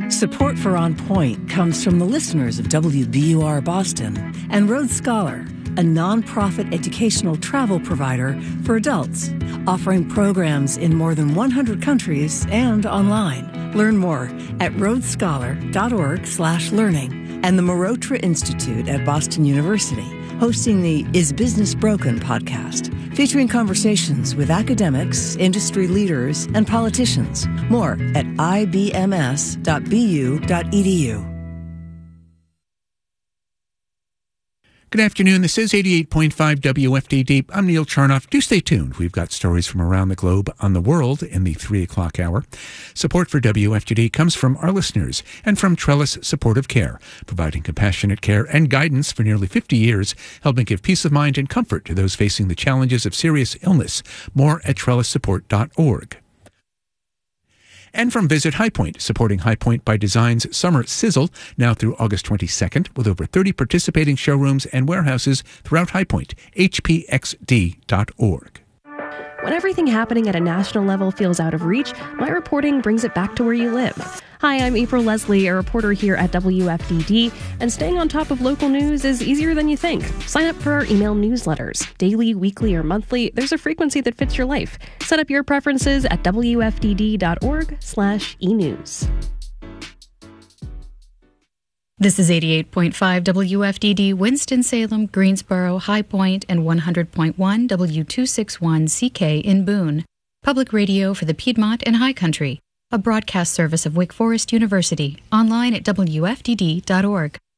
Support for On Point comes from the listeners of WBUR Boston and Road Scholar, a nonprofit educational travel provider for adults, offering programs in more than 100 countries and online. Learn more at roadscholar.org/learning and the Marotra Institute at Boston University, hosting the Is Business Broken podcast, featuring conversations with academics, industry leaders, and politicians. More at ibms.bu.edu. Good afternoon. This is 88.5 WFDD. I'm Neil Charnoff. Do stay tuned. We've got stories from around the globe on the world in the 3 o'clock hour. Support for WFDD comes from our listeners and from Trellis Supportive Care, providing compassionate care and guidance for nearly 50 years, helping give peace of mind and comfort to those facing the challenges of serious illness. More at trellissupport.org. And from Visit High Point, supporting High Point by Design's Summer Sizzle, now through August 22nd, with over 30 participating showrooms and warehouses throughout High Point. hpxd.org. When everything happening at a national level feels out of reach, my reporting brings it back to where you live. Hi, I'm April Leslie, a reporter here at WFDD, and staying on top of local news is easier than you think. Sign up for our email newsletters. Daily, weekly, or monthly, there's a frequency that fits your life. Set up your preferences at wfdd.org/enews. This is 88.5 WFDD, Winston-Salem, Greensboro, High Point, and 100.1 W261CK in Boone. Public radio for the Piedmont and High Country. A broadcast service of Wake Forest University. Online at wfdd.org.